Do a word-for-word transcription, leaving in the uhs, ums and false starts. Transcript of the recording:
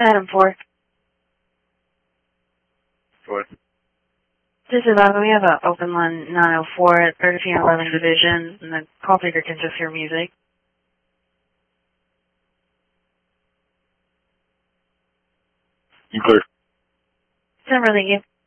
Adam four. Four. This is Ava. We have an open line nine oh four at thirteen eleven Division, and the call taker can just hear music. You clear? December, thank you.